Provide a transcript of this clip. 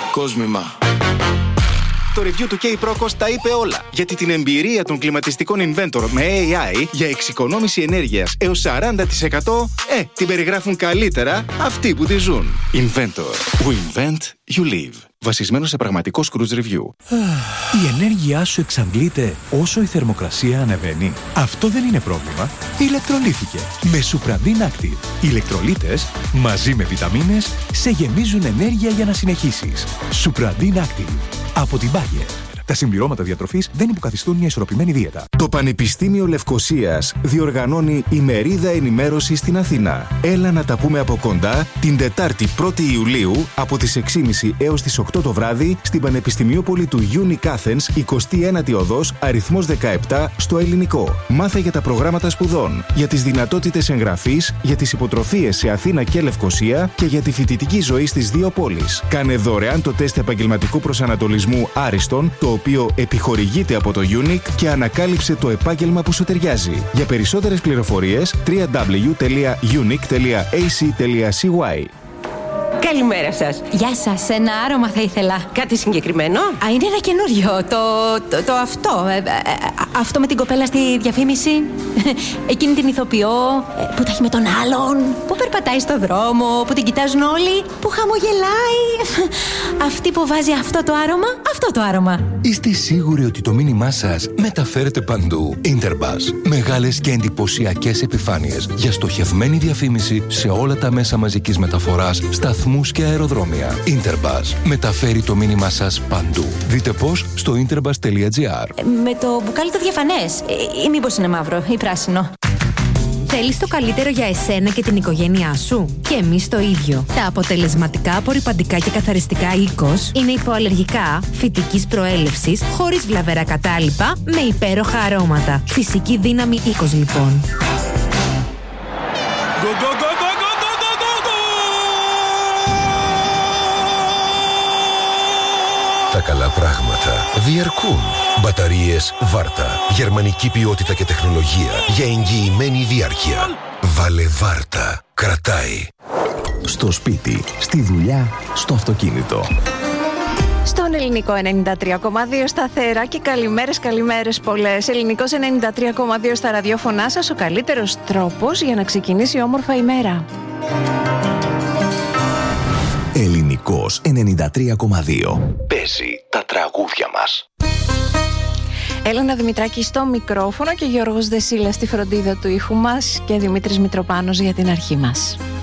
Κόσμημα. Το review του K-Procos τα είπε όλα. Γιατί την εμπειρία των κλιματιστικών Inventor με AI για εξοικονόμηση ενέργειας έως 40% την περιγράφουν καλύτερα αυτοί που τη ζουν. Inventor. We invent, you live. Βασισμένο σε πραγματικό Cruise Review. Η ενέργειά σου εξαντλείται όσο η θερμοκρασία ανεβαίνει. Αυτό δεν είναι πρόβλημα. Ηλεκτρολύθηκε με Supradin Active. Οι ηλεκτρολίτες μαζί με βιταμίνες σε γεμίζουν ενέργεια για να συνεχίσεις. Supradin Active. Από την Bayer. Τα συμπληρώματα διατροφής δεν υποκαθιστούν μια ισορροπημένη δίαιτα. Το Πανεπιστήμιο Λευκωσίας διοργανώνει ημερίδα ενημέρωση στην Αθήνα. Έλα να τα πούμε από κοντά την Τετάρτη 1η Ιουλίου από τις 6.30 έως τις 8 το βράδυ στην Πανεπιστημιόπολη του Unique Athens, 29η οδός, αριθμός 17 στο Ελληνικό. Μάθε για τα προγράμματα σπουδών, για τις δυνατότητες εγγραφής, για τις υποτροφίες σε Αθήνα και Λευκωσία και για τη φοιτητική ζωή στις δύο πόλεις. Κάνε δωρεάν το τεστ επαγγελματικού προσανατολισμού Άριστον, το οποίο επιχορηγείται από το Unique και ανακάλυψε το επάγγελμα που σου ταιριάζει. Για περισσότερες πληροφορίες www.unique.ac.cy. Καλημέρα σας. Γεια σας, ένα άρωμα θα ήθελα. Κάτι συγκεκριμένο? Είναι ένα καινούριο, το αυτό. Αυτό με την κοπέλα στη διαφήμιση. Εκείνη την ηθοποιό που τα έχει με τον άλλον, που περπατάει στο δρόμο, που την κοιτάζουν όλοι, που χαμογελάει. Αυτή που βάζει αυτό το άρωμα. Είστε σίγουροι ότι το μήνυμά σας μεταφέρεται παντού? Interbus. Μεγάλες και εντυπωσιακές επιφάνειες για στοχευμένη διαφήμιση σε όλα τα μέσα μαζικής μεταφοράς, σταθμούς και αεροδρόμια. Interbus. Μεταφέρει το μήνυμά σας παντού. Δείτε πώς στο interbus.gr. Με το μπουκάλι το διαφανές. Ή μήπως είναι μαύρο ή πράσινο. Θέλεις το καλύτερο για εσένα και την οικογένειά σου? Και εμείς το ίδιο. Τα αποτελεσματικά απορρυπαντικά και καθαριστικά Oikos είναι υποαλλεργικά, φυτικής προέλευσης, χωρίς βλαβερά κατάλοιπα, με υπέροχα αρώματα. Φυσική δύναμη Oikos λοιπόν. Τα καλά πράγματα διαρκούν. Μπαταρίες Βάρτα. Γερμανική ποιότητα και τεχνολογία για εγγυημένη διάρκεια. Βάλε Βάρτα. Κρατάει. Στο σπίτι, στη δουλειά, στο αυτοκίνητο. Στον Ελληνικό 93,2 σταθερά και καλημέρες πολλές. Ελληνικός 93,2 στα ραδιόφωνά σας, ο καλύτερος τρόπος για να ξεκινήσει όμορφα η μέρα. Ελληνικός 93,2. Παίζει τα τραγούδια μας. Έλενα Δημητράκη στο μικρόφωνο και Γιώργος Δεσίλας στη φροντίδα του ήχου μας και Δημήτρης Μητροπάνος για την αρχή μας.